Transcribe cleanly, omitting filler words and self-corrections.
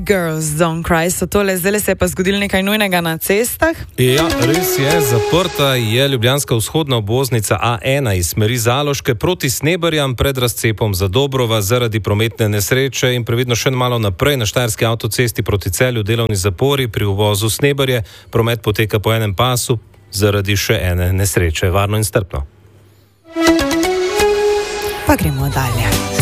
Girls Don't Cry so tole, zdaj se je pa zgodilo nekaj nujnega na cestah. Ja, res je, zaprta je ljubljanska vzhodna obvoznica A1 iz smeri Zaloške proti Sneberjam pred razcepom Zadobrova zaradi prometne nesreče in previdno še malo naprej na Štajerski avtocesti proti Celju delovni zapori pri uvozu Sneberje. Promet poteka po enem pasu zaradi še ene nesreče. Varno in strpno. Pa gremo dalje.